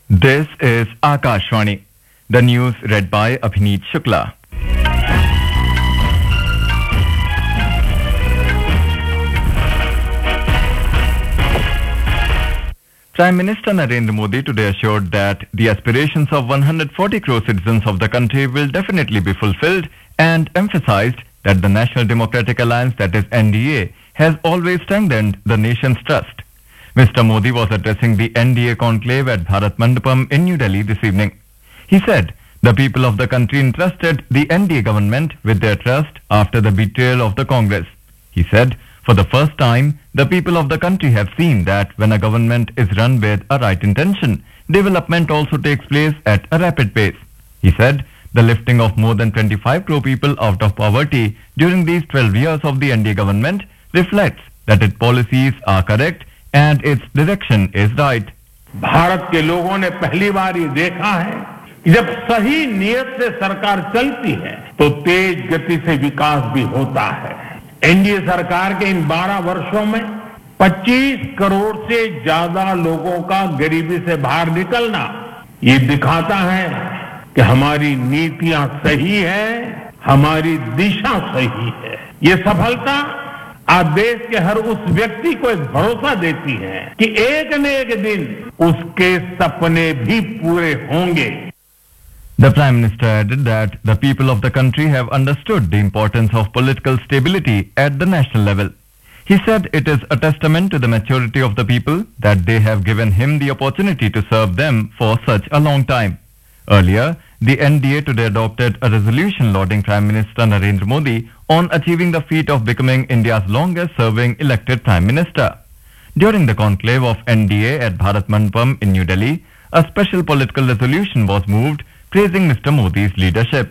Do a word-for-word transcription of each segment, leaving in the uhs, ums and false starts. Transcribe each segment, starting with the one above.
This is Akashvani. The news read by Abhineet Shukla. Prime Minister Narendra Modi today assured that the aspirations of one hundred forty crore citizens of the country will definitely be fulfilled and emphasized that the National Democratic Alliance, that is N D A, has always strengthened the nation's trust. Mister Modi was addressing the N D A conclave at Bharat Mandapam in New Delhi this evening. He said the people of the country entrusted the N D A government with their trust after the betrayal of the Congress. He said, for the first time, the people of the country have seen that when a government is run with a right intention, development also takes place at a rapid pace. He said, the lifting of more than twenty-five crore people out of poverty during these twelve years of the N D A government reflects that its policies are correct and its direction is right. Bharat के लोगों ने पहली बार ये देखा है कि जब सही नियत से सरकार चलती है तो तेज गति से विकास भी होता है। एनडीए सरकार के इन बारह वर्षों में पच्चीस करोड़ से ज्यादा लोगों का गरीबी से बाहर निकलना ये दिखाता है कि हमारी नीतियां सही है, हमारी दिशा सही है। ये सफलता आज देश के हर उस व्यक्ति को एक भरोसा देती है कि एक न एक दिन उसके सपने भी पूरे होंगे। The Prime Minister added that the people of the country have understood the importance of political stability at the national level. He said it is a testament to the maturity of the people that they have given him the opportunity to serve them for such a long time. Earlier, the N D A today adopted a resolution lauding Prime Minister Narendra Modi on achieving the feat of becoming India's longest-serving elected Prime Minister. During the conclave of N D A at Bharat Mandapam in New Delhi, a special political resolution was moved praising Mister Modi's leadership.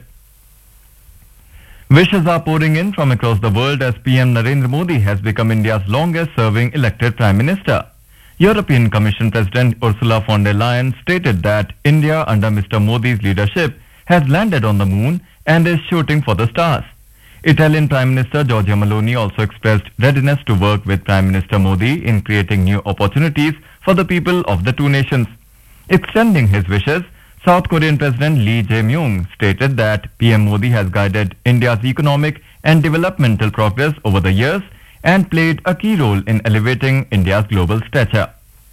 Wishes are pouring in from across the world as P M Narendra Modi has become India's longest-serving elected Prime Minister. European Commission President Ursula von der Leyen stated that India under Mister Modi's leadership has landed on the moon and is shooting for the stars. Italian Prime Minister Giorgia Meloni also expressed readiness to work with Prime Minister Modi in creating new opportunities for the people of the two nations. Extending his wishes, South Korean President Lee Jae-myung stated that P M Modi has guided India's economic and developmental progress over the years and played a key role in elevating India's global stature.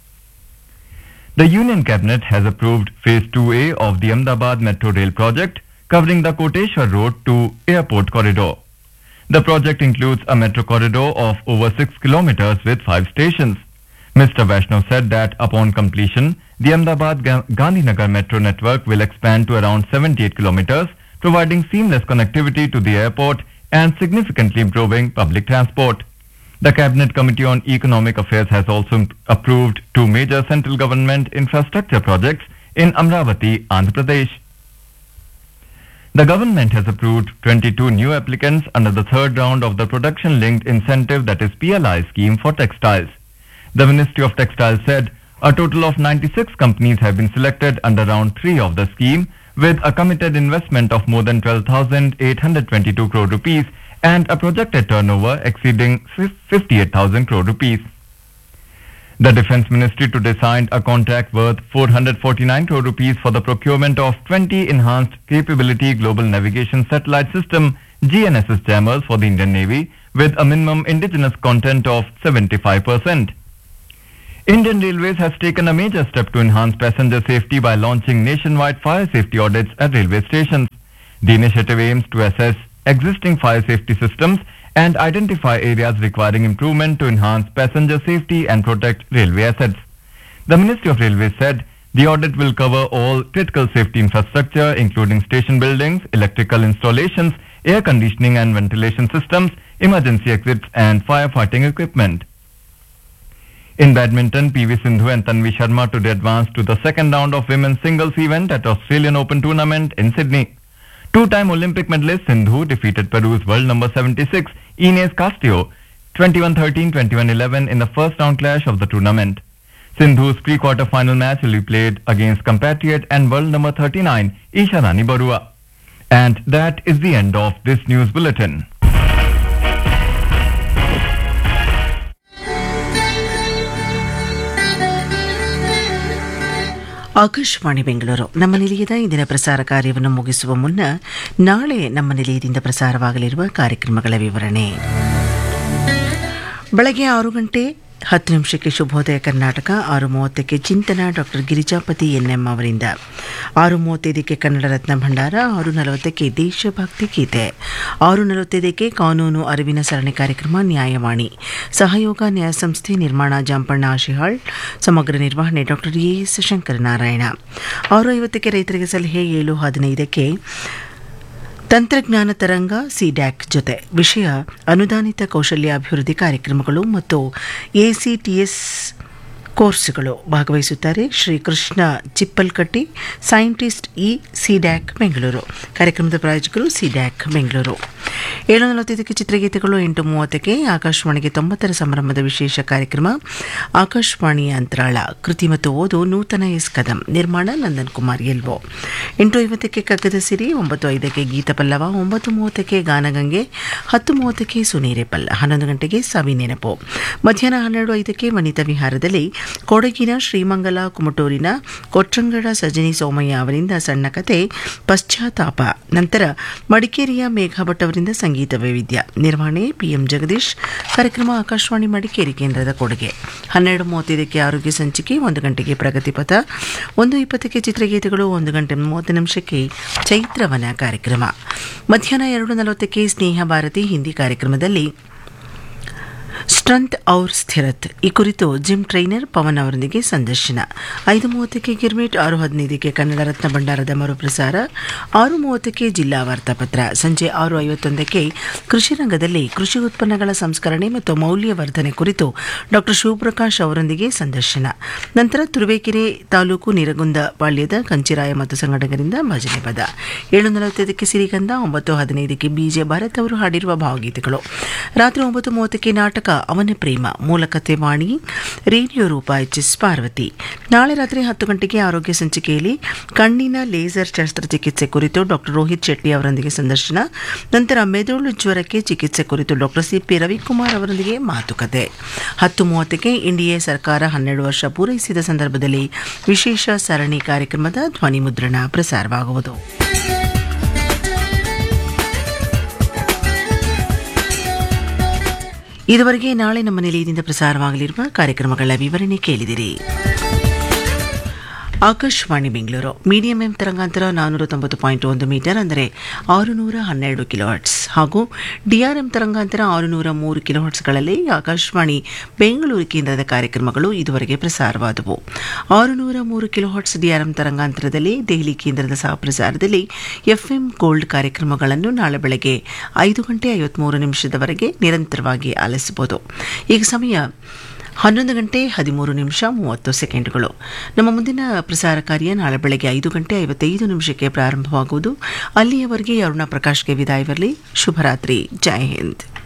The Union Cabinet has approved Phase two A of the Ahmedabad Metro Rail project, covering the Koteshwar Road to Airport Corridor. The project includes a metro corridor of over six kilometers with five stations. Mister Vaishnav said that upon completion, the Ahmedabad-Gandhinagar metro network will expand to around seventy-eight kilometers, providing seamless connectivity to the airport and significantly improving public transport. The Cabinet Committee on Economic Affairs has also approved two major central government infrastructure projects in Amravati, Andhra Pradesh. The government has approved twenty-two new applicants under the third round of the Production-Linked Incentive, that is P L I scheme for textiles. The Ministry of Textiles said a total of ninety-six companies have been selected under round three of the scheme, with a committed investment of more than twelve thousand eight hundred twenty-two crore rupees and a projected turnover exceeding fifty-eight thousand crore rupees. The Defence Ministry today signed a contract worth four hundred forty-nine crore rupees for the procurement of twenty Enhanced Capability Global Navigation Satellite System G N S S jammers for the Indian Navy, with a minimum indigenous content of seventy-five percent. Indian Railways has taken a major step to enhance passenger safety by launching nationwide fire safety audits at railway stations. The initiative aims to assess existing fire safety systems and identify areas requiring improvement to enhance passenger safety and protect railway assets. The Ministry of Railways said the audit will cover all critical safety infrastructure, including station buildings, electrical installations, air conditioning and ventilation systems, emergency exits and firefighting equipment. In badminton, P V Sindhu and Tanvi Sharma today advanced to the second round of women's singles event at Australian Open tournament in Sydney. Two-time Olympic medalist Sindhu defeated Peru's world number seventy-six Inés Castillo twenty-one thirteen, twenty-one eleven in the first round clash of the tournament. Sindhu's pre-quarter final match will be played against compatriot and world number thirty-nine Isha Rani Barua. And that is the end of this news bulletin. Akashvani Bengaluru ನಮ್ಮ ನಿಲಯದ ಇಂದಿನ ಪ್ರಸಾರ ಕಾರ್ಯವನ್ನು ಮುಗಿಸುವ ಮುನ್ನ ನಾಳೆ ನಮ್ಮ ನಿಲಯದಿಂದ ಪ್ರಸಾರವಾಗಲಿರುವ ಕಾರ್ಯಕ್ರಮಗಳ ವಿವರಣೆ. ಬೆಳಗ್ಗೆ ಆರು ಗಂಟೆ ಹತ್ತು ನಿಮಿಷಕ್ಕೆ ಶುಭೋದಯ ಕರ್ನಾಟಕ, ಆರು ಮೂವತ್ತಕ್ಕೆ ಚಿಂತನ ಡಾಕ್ಟರ್ ಗಿರಿಜಾಪತಿ ಎನ್ಎಂ ಅವರಿಂದ, ಆರು ಮೂವತ್ತೈದಕ್ಕೆ ಕನ್ನಡ ರತ್ನ ಭಂಡಾರ, ಆರು ನಲವತ್ತಕ್ಕೆ ದೇಶಭಕ್ತಿ ಗೀತೆ, ಆರು ನಲವತ್ತೈದಕ್ಕೆ ಕಾನೂನು ಅರಿವಿನ ಸರಣಿ ಕಾರ್ಯಕ್ರಮ ನ್ಯಾಯವಾಣಿ, ಸಹಯೋಗ ನ್ಯಾಯ ಸಂಸ್ಥೆ ನಿರ್ಮಾಣ ಜಾಂಪಣ್ಣ ಆಶಿಹಾಳ್, ಸಮಗ್ರ ನಿರ್ವಹಣೆ ಡಾಕ್ಟರ್ ಎಸ್ ಶಂಕರನಾರಾಯಣ, ಆರು ಐವತ್ತಕ್ಕೆ ರೈತರಿಗೆ ಸಲಹೆ, ಏಳು ಹದಿನೈದಕ್ಕೆ ತಂತ್ರಜ್ಞಾನ ತರಂಗ ಸಿಡ್ಯಾಕ್ ಜೊತೆ ವಿಷಯ ಅನುದಾನಿತ ಕೌಶಲ್ಯ ಅಭಿವೃದ್ಧಿ ಕಾರ್ಯಕ್ರಮಗಳು ಮತ್ತು ಎಸಿಟಿಎಸ್ ಕೋರ್ಸ್ಗಳು. ಭಾಗವಹಿಸುತ್ತಾರೆ Shri Krishna Chippalkatti, scientist E CDAC Bengaluru. ಕಾರ್ಯಕ್ರಮದ ಪ್ರಾಯೋಜಕರು ಸಿಡ್ಯಾಕ್ ಬೆಂಗಳೂರು. ಏಳು ನಲವತ್ತೈದಕ್ಕೆ ಚಿತ್ರಗೀತೆಗಳು, ಎಂಟು ಮೂವತ್ತಕ್ಕೆ ಆಕಾಶವಾಣಿಗೆ ತೊಂಬತ್ತರ ಸಂಭ್ರಮದ ವಿಶೇಷ ಕಾರ್ಯಕ್ರಮ ಆಕಾಶವಾಣಿಯ ಅಂತರಾಳ, ಕೃತಿ ಮತ್ತು ಓದು ನೂತನ ಎಸ್ ಕದಂ, ನಿರ್ಮಾಣ ನಂದನ್ ಕುಮಾರ್ ಎಲ್ವೋ. ಎಂಟು ಐವತ್ತಕ್ಕೆ ಕಗ್ಗದ ಸಿರಿ, ಒಂಬತ್ತು ಐದಕ್ಕೆ ಗೀತ ಪಲ್ಲವ, ಒಂಬತ್ತು ಮೂವತ್ತಕ್ಕೆ ಗಾನಗಂಗೆ, ಹತ್ತು ಮೂವತ್ತಕ್ಕೆ ಸುನೀರೆ ಪಲ್ಲ, ಹನ್ನೊಂದು ಗಂಟೆಗೆ ಸವಿ ನೆನಪು. ಮಧ್ಯಾಹ್ನ ಹನ್ನೆರಡು ಐದಕ್ಕೆ ವನಿತಾ ವಿಹಾರದಲ್ಲಿ ಕೊಡಗಿನ ಶ್ರೀಮಂಗಲ ಕುಮಟೂರಿನ ಕೊಟ್ರಂಗಡ ಸಜನಿ ಸೋಮಯ್ಯ ಅವರಿಂದ ಸಣ್ಣ ಕತೆ ಪಶ್ಚಾತ್ತಾಪ. ನಂತರ ಮಡಿಕೇರಿಯ ಮೇಘಾ ಭಟ್ ಅವರಿಂದ ಸಂಗೀತ ವೈವಿಧ್ಯ, ನಿರ್ವಹಣೆ ಪಿಎಂ ಜಗದೀಶ್. ಕಾರ್ಯಕ್ರಮ ಆಕಾಶವಾಣಿ ಮಡಿಕೇರಿ ಕೇಂದ್ರದ ಕೊಡುಗೆ. ಹನ್ನೆರಡು ಮೂವತ್ತೈದಕ್ಕೆ ಆರೋಗ್ಯ ಸಂಚಿಕೆ, ಒಂದು ಗಂಟೆಗೆ ಪ್ರಗತಿಪಥ, ಒಂದು ಇಪ್ಪತ್ತಕ್ಕೆ ಚಿತ್ರಗೀತೆಗಳು, ಒಂದು ಗಂಟೆ ಮೂವತ್ತು ನಿಮಿಷಕ್ಕೆ ಚೈತ್ರವನ ಕಾರ್ಯಕ್ರಮ. ಮಧ್ಯಾಹ್ನ ಎರಡು ನಲವತ್ತಕ್ಕೆ ಸ್ನೇಹ ಭಾರತಿ ಹಿಂದಿ ಕಾರ್ಯಕ್ರಮದಲ್ಲಿ ಸ್ಟ್ರೆಂತ್ ಔರ್ ಸ್ಥಿರತ್ ಈ ಕುರಿತು ಜಿಮ್ ಟ್ರೈನರ್ ಪವನ್ ಅವರೊಂದಿಗೆ ಸಂದರ್ಶನ. ಐದು ಮೂವತ್ತಕ್ಕೆ ಗಿರ್ಮಿಟ್, ಆರು ಹದಿನೈದಕ್ಕೆ ಕನ್ನಡ ರತ್ನ ಭಂಡಾರದ ಮರುಪ್ರಸಾರ, ಆರು ಮೂವತ್ತಕ್ಕೆ ಜಿಲ್ಲಾ ವಾರ್ತಾಪತ್ರ. ಸಂಜೆ ಆರು ಐವತ್ತೊಂದಕ್ಕೆ ಕೃಷಿ ರಂಗದಲ್ಲಿ ಕೃಷಿ ಉತ್ಪನ್ನಗಳ ಸಂಸ್ಕರಣೆ ಮತ್ತು ಮೌಲ್ಯವರ್ಧನೆ ಕುರಿತು ಡಾಕ್ಟರ್ ಶಿವಪ್ರಕಾಶ್ ಅವರೊಂದಿಗೆ ಸಂದರ್ಶನ. ನಂತರ ತುರುವೇಕೆರೆ ತಾಲೂಕು ನಿರಗುಂದ ಪಾಳ್ಯದ ಕಂಚಿರಾಯ ಮತ್ತು ಸಂಘಟಕರಿಂದ ಭಜನೆ ಪದ. ಏಳು ನಲವತ್ತೈದಕ್ಕೆ ಸಿರಿಗಂಧ, ಒಂಬತ್ತು ಹದಿನೈದಕ್ಕೆ ಬಿಜೆ ಭಾರತ್ ಅವರು ಹಾಡಿರುವ ಭಾವಗೀತೆಗಳು. ರಾತ್ರಿ ಒಂಬತ್ತು ಮೂವತ್ತಕ್ಕೆ ನಾಟಕ ಅವನ ಪ್ರೇಮ, ಮೂಲಕತೆ ವಾಣಿ, ರೇಡಿಯೋ ರೂಪ ಎಚ್ ಎಸ್ ಪಾರ್ವತಿ. ನಾಳೆ ರಾತ್ರಿ ಹತ್ತು ಗಂಟೆಗೆ ಆರೋಗ್ಯ ಸಂಚಿಕೆಯಲ್ಲಿ ಕಣ್ಣಿನ ಲೇಸರ್ ಶಸ್ತ್ರಚಿಕಿತ್ಸೆ ಕುರಿತು ಡಾಕ್ಟರ್ ರೋಹಿತ್ ಶೆಟ್ಟಿ ಅವರೊಂದಿಗೆ ಸಂದರ್ಶನ. ನಂತರ ಮೆದುಳು ಜ್ವರಕ್ಕೆ ಚಿಕಿತ್ಸೆ ಕುರಿತು ಡಾಕ್ಟರ್ ಸಿಪಿ ರವಿಕುಮಾರ್ ಅವರೊಂದಿಗೆ ಮಾತುಕತೆ. ಹತ್ತು ಮೂವತ್ತಕ್ಕೆ ಎನ್ಡಿಎ ಸರ್ಕಾರ ಹನ್ನೆರಡು ವರ್ಷ ಪೂರೈಸಿದ ಸಂದರ್ಭದಲ್ಲಿ ವಿಶೇಷ ಸರಣಿ ಕಾರ್ಯಕ್ರಮದ ಧ್ವನಿ ಮುದ್ರಣ ಪ್ರಸಾರವಾಗುವುದು. ಇದುವರೆಗೆ ನಾಳೆ ನಮ್ಮ ನಿಲಯದಿಂದ ಪ್ರಸಾರವಾಗಲಿರುವ ಕಾರ್ಯಕ್ರಮಗಳ ವಿವರಣೆ ಕೇಳಿದಿರಿ. ಆಕಾಶವಾಣಿ ಬೆಂಗಳೂರು ಮೀಡಿಯಂ ಎಂ ತರಂಗಾಂತರ ನಾನ್ನೂರ ತೊಂಬತ್ತು ಪಾಯಿಂಟ್ ಒಂದು ಮೀಟರ್ ಅಂದರೆ ಆರುನೂರ ಹನ್ನೆರಡು ಕಿಲೋಹರ್ಟ್ಸ್ ಹಾಗೂ ಡಿಆರ್ಎಂ ತರಂಗಾಂತರ ಆರುನೂರ ಮೂರು ಕಿಲೋಹರ್ಟ್ಸ್ಗಳಲ್ಲಿ ಆಕಾಶವಾಣಿ ಬೆಂಗಳೂರು ಕೇಂದ್ರದ ಕಾರ್ಯಕ್ರಮಗಳು ಇದುವರೆಗೆ ಪ್ರಸಾರವಾದವು. ಆರುನೂರ ಮೂರು ಕಿಲೋಹರ್ಟ್ಸ್ ಡಿಆರ್ಎಂ ತರಂಗಾಂತರದಲ್ಲಿ ದೆಹಲಿ ಕೇಂದ್ರದ ಸಹ ಪ್ರಸಾರದಲ್ಲಿ ಎಫ್ಎಂ ಗೋಲ್ಡ್ ಕಾರ್ಯಕ್ರಮಗಳನ್ನು ನಾಳೆ ಬೆಳಗ್ಗೆ ಐದು ಗಂಟೆ ಐವತ್ಮೂರು ನಿಮಿಷದವರೆಗೆ ನಿರಂತರವಾಗಿ ಆಲಿಸಬಹುದು. ಈಗ ಸಮಯ ಹನ್ನೊಂದು ಗಂಟೆ ಹದಿಮೂರು ನಿಮಿಷ ಮೂವತ್ತು ಸೆಕೆಂಡ್ಗಳು. ನಮ್ಮ ಮುಂದಿನ ಪ್ರಸಾರ ಕಾರ್ಯ ನಾಳೆ ಬೆಳಗ್ಗೆ ಐದು ಗಂಟೆ ಐವತ್ತೈದು ನಿಮಿಷಕ್ಕೆ ಪ್ರಾರಂಭವಾಗುವುದು. ಅಲ್ಲಿಯವರೆಗೆ ಅರುಣಾ ಪ್ರಕಾಶ್ಗೆ ವಿದಾಯವಿರಲಿ. ಶುಭರಾತ್ರಿ. ಜೈ ಹಿಂದ್.